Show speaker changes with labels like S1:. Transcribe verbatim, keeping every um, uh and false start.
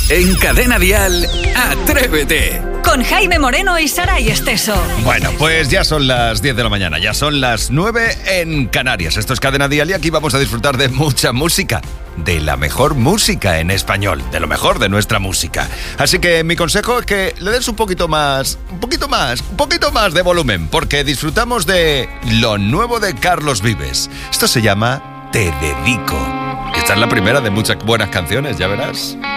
S1: En Cadena Dial, Atrévete.
S2: Con Jaime Moreno y Saray Esteso.
S3: Bueno, pues ya son las diez de la mañana, ya son las nueve en Canarias. Esto es Cadena Dial y aquí vamos a disfrutar de mucha música. De la mejor música en español, de lo mejor de nuestra música. Así que mi consejo es que le des un poquito más, un poquito más, un poquito más de volumen, porque disfrutamos de lo nuevo de Carlos Vives. Esto se llama Te Dedico. Esta es la primera de muchas buenas canciones, ya verás.